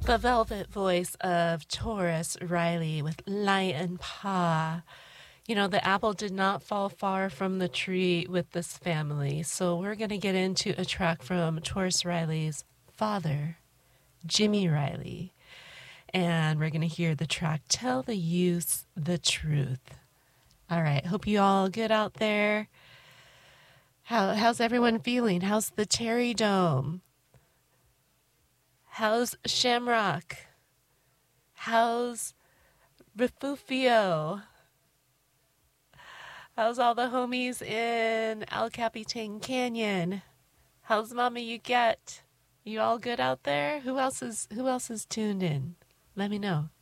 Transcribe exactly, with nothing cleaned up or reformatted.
The velvet voice of Taurus Riley with Lion Paw. You know, the apple did not fall far from the tree with this family. So we're going to get into a track from Taurus Riley's father, Jimmy Riley. And we're going to hear the track Tell the Youth the Truth. All right. Hope you all good out there. How, how's everyone feeling? How's the Cherry Dome? How's Shamrock? How's Refugio? How's all the homies in El Capitan Canyon? How's Mama You Get? You all good out there? Who else is who else is tuned in? Let me know.